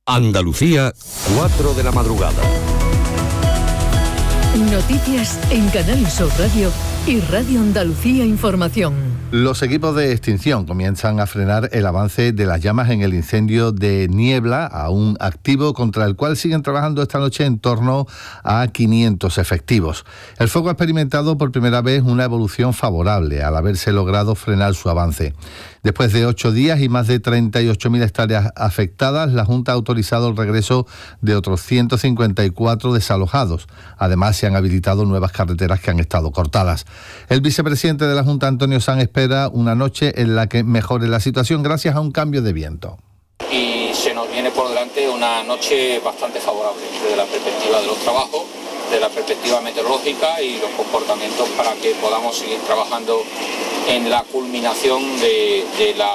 Andalucía, 4 de la madrugada. Noticias en Canal Sur Radio y Radio Andalucía Información. Los equipos de extinción comienzan a frenar el avance de las llamas en el incendio de Niebla, aún activo, contra el cual siguen trabajando esta noche en torno a 500 efectivos. El fuego ha experimentado por primera vez una evolución favorable al haberse logrado frenar su avance. Después de 8 días y más de 38.000 hectáreas afectadas, la Junta ha autorizado el regreso de otros 154 desalojados. Además, se han habilitado nuevas carreteras que han estado cortadas. El vicepresidente de la Junta, Antonio Sanz, espera una noche en la que mejore la situación gracias a un cambio de viento. Y se nos viene por delante una noche bastante favorable desde la perspectiva de los trabajos, de la perspectiva meteorológica y los comportamientos para que podamos seguir trabajando en la culminación de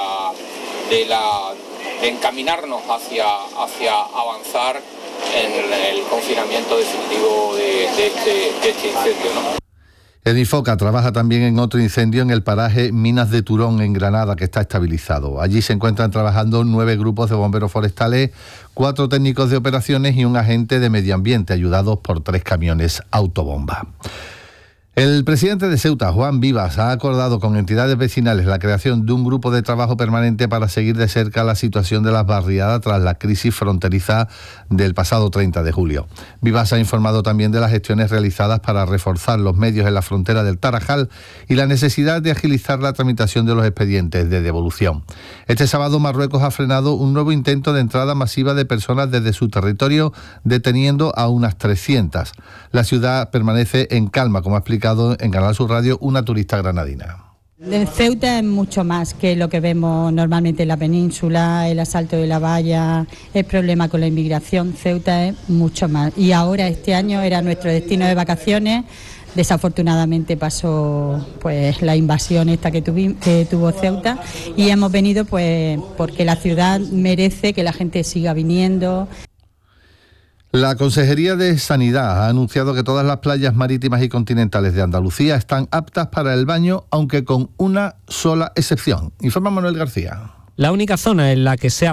encaminarnos hacia avanzar en el confinamiento definitivo de este incendio, ¿no? El Infoca trabaja también en otro incendio en el paraje Minas de Turón, en Granada, que está estabilizado. Allí se encuentran trabajando 9 grupos de bomberos forestales, 4 técnicos de operaciones y un agente de medio ambiente, ayudados por 3 camiones autobomba. El presidente de Ceuta, Juan Vivas, ha acordado con entidades vecinales la creación de un grupo de trabajo permanente para seguir de cerca la situación de las barriadas tras la crisis fronteriza del pasado 30 de julio. Vivas ha informado también de las gestiones realizadas para reforzar los medios en la frontera del Tarajal y la necesidad de agilizar la tramitación de los expedientes de devolución. Este sábado Marruecos ha frenado un nuevo intento de entrada masiva de personas desde su territorio, deteniendo a unas 300. La ciudad permanece en calma, como ha explicado en Canal Sur Radio una turista granadina. En Ceuta es mucho más que lo que vemos normalmente en la península, el asalto de la valla, el problema con la inmigración. Ceuta es mucho más. Y ahora este año era nuestro destino de vacaciones. Desafortunadamente pasó pues la invasión esta que tuvo Ceuta y hemos venido pues porque la ciudad merece que la gente siga viniendo. La Consejería de Sanidad ha anunciado que todas las playas marítimas y continentales de Andalucía están aptas para el baño, aunque con una sola excepción. Informa Manuel García. La única zona en la que se ha